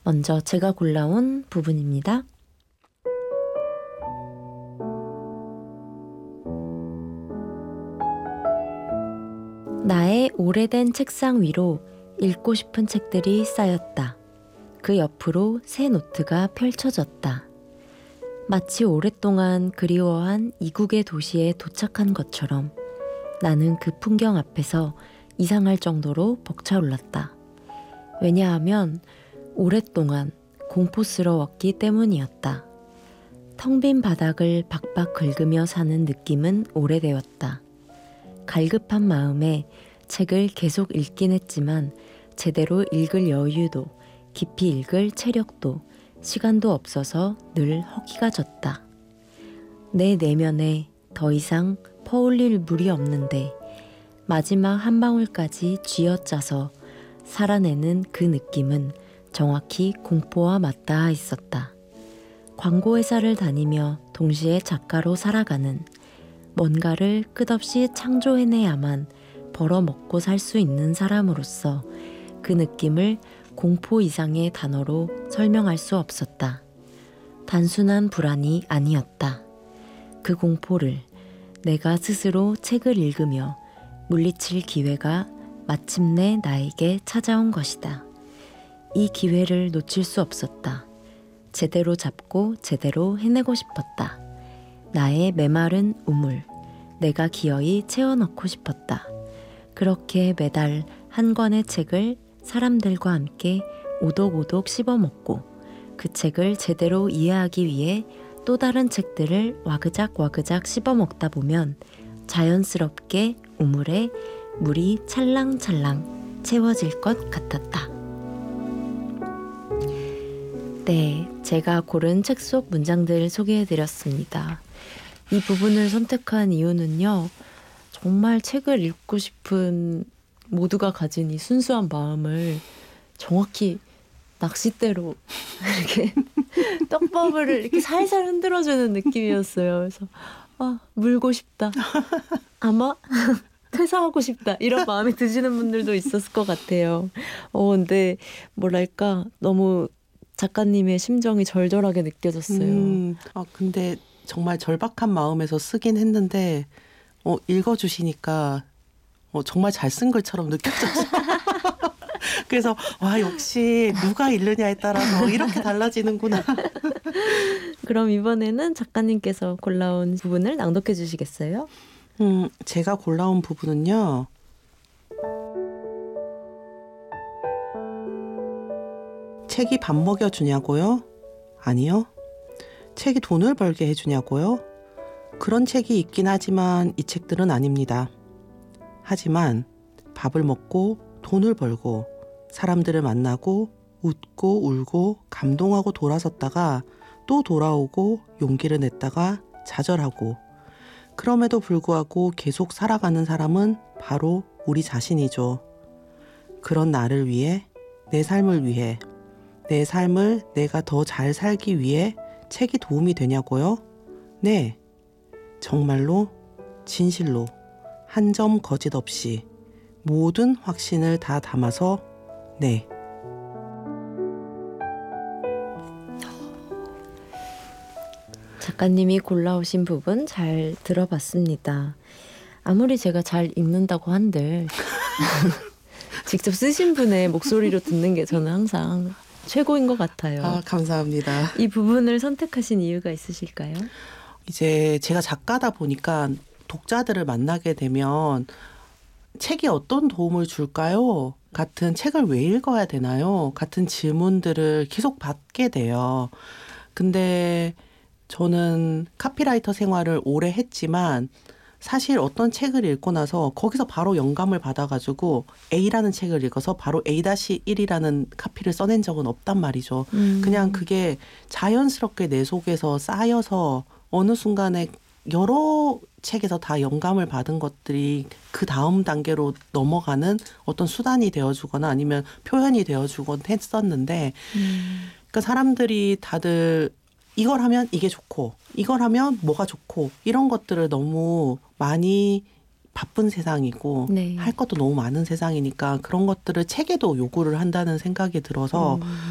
먼저 제가 골라온 부분입니다. 나의 오래된 책상 위로 읽고 싶은 책들이 쌓였다. 그 옆으로 새 노트가 펼쳐졌다. 마치 오랫동안 그리워한 이국의 도시에 도착한 것처럼 나는 그 풍경 앞에서 이상할 정도로 벅차올랐다. 왜냐하면 오랫동안 공포스러웠기 때문이었다. 텅 빈 바닥을 박박 긁으며 사는 느낌은 오래되었다. 갈급한 마음에 책을 계속 읽긴 했지만 제대로 읽을 여유도 깊이 읽을 체력도 시간도 없어서 늘 허기가 졌다. 내 내면에 더 이상 퍼올릴 물이 없는데 마지막 한 방울까지 쥐어짜서 살아내는 그 느낌은 정확히 공포와 맞닿아 있었다. 광고회사를 다니며 동시에 작가로 살아가는, 뭔가를 끝없이 창조해내야만 벌어먹고 살 수 있는 사람으로서 그 느낌을 공포 이상의 단어로 설명할 수 없었다. 단순한 불안이 아니었다. 그 공포를 내가 스스로 책을 읽으며 물리칠 기회가 마침내 나에게 찾아온 것이다. 이 기회를 놓칠 수 없었다. 제대로 잡고 제대로 해내고 싶었다. 나의 메마른 우물, 내가 기어이 채워넣고 싶었다. 그렇게 매달 한 권의 책을 사람들과 함께 오독오독 씹어먹고 그 책을 제대로 이해하기 위해 또 다른 책들을 와그작 씹어먹다 보면 자연스럽게 우물에 물이 찰랑찰랑 채워질 것 같았다. 네, 제가 고른 책 속 문장들 소개해드렸습니다. 이 부분을 선택한 이유는요, 정말 책을 읽고 싶은 모두가 가진 이 순수한 마음을 정확히 낚싯대로 이렇게 떡버블을 이렇게 살살 흔들어주는 느낌이었어요. 그래서 물고 싶다. 아마 퇴사하고 싶다. 이런 마음이 드시는 분들도 있었을 것 같아요. 근데 뭐랄까 너무 작가님의 심정이 절절하게 느껴졌어요. 근데 정말 절박한 마음에서 쓰긴 했는데 읽어주시니까 정말 잘 쓴 글처럼 느껴졌어요. 그래서 역시 누가 읽느냐에 따라서 이렇게 달라지는구나. 그럼 이번에는 작가님께서 골라온 부분을 낭독해 주시겠어요? 제가 골라온 부분은요. 책이 밥 먹여주냐고요? 아니요. 책이 돈을 벌게 해주냐고요? 그런 책이 있긴 하지만 이 책들은 아닙니다. 하지만 밥을 먹고 돈을 벌고 사람들을 만나고 웃고 울고 감동하고 돌아섰다가 또 돌아오고 용기를 냈다가 좌절하고 그럼에도 불구하고 계속 살아가는 사람은 바로 우리 자신이죠. 그런 나를 위해, 내 삶을 위해, 내 삶을 내가 더 잘 살기 위해 책이 도움이 되냐고요? 네, 정말로 진실로 한 점 거짓 없이 모든 확신을 다 담아서 네. 작가님이 골라오신 부분 잘 들어봤습니다. 아무리 제가 잘 읽는다고 한들 직접 쓰신 분의 목소리로 듣는 게 저는 항상 최고인 것 같아요. 감사합니다. 이 부분을 선택하신 이유가 있으실까요? 이제 제가 작가다 보니까 독자들을 만나게 되면 책이 어떤 도움을 줄까요? 같은 책을 왜 읽어야 되나요? 같은 질문들을 계속 받게 돼요. 근데 저는 카피라이터 생활을 오래 했지만 사실 어떤 책을 읽고 나서 거기서 바로 영감을 받아가지고 A라는 책을 읽어서 바로 A-1이라는 카피를 써낸 적은 없단 말이죠. 그냥 그게 자연스럽게 내 속에서 쌓여서 어느 순간에 여러 책에서 다 영감을 받은 것들이 그 다음 단계로 넘어가는 어떤 수단이 되어주거나 아니면 표현이 되어주곤 했었는데 그러니까 사람들이 다들 이걸 하면 이게 좋고 이걸 하면 뭐가 좋고 이런 것들을 너무 많이 바쁜 세상이고 네. 할 것도 너무 많은 세상이니까 그런 것들을 책에도 요구를 한다는 생각이 들어서